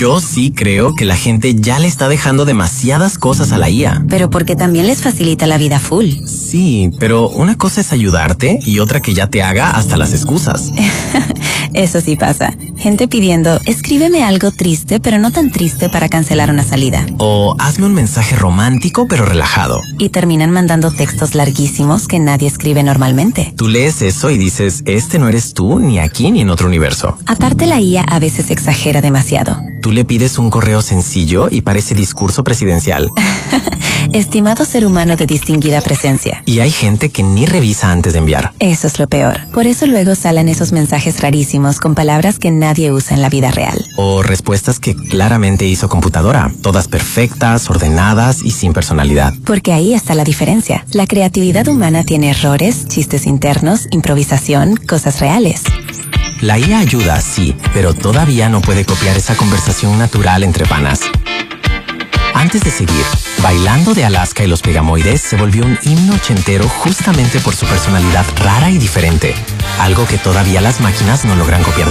Yo sí creo que la gente ya le está dejando demasiadas cosas a la IA. Pero porque también les facilita la vida full. Sí, pero una cosa es ayudarte y otra que ya te haga hasta las excusas. Eso sí pasa. Gente pidiendo, escríbeme algo triste, pero no tan triste para cancelar una salida. O hazme un mensaje romántico pero relajado. Y terminan mandando textos larguísimos que nadie escribe normalmente. Tú lees eso y dices, este no eres tú ni aquí ni en otro universo. Aparte, la IA a veces exagera demasiado. Tú le pides un correo sencillo y parece discurso presidencial. Estimado ser humano de distinguida presencia. Y hay gente que ni revisa antes de enviar. Eso es lo peor. Por eso luego salen esos mensajes rarísimos con palabras que nadie usa en la vida real. O respuestas que claramente hizo computadora, todas perfectas, ordenadas y sin personalidad. Porque ahí está la diferencia. La creatividad humana tiene errores, chistes internos, improvisación, cosas reales. La IA ayuda, sí, pero todavía no puede copiar esa conversación natural entre panas. Antes de seguir, Bailando de Alaska y los Pegamoides se volvió un himno ochentero justamente por su personalidad rara y diferente, algo que todavía las máquinas no logran copiar.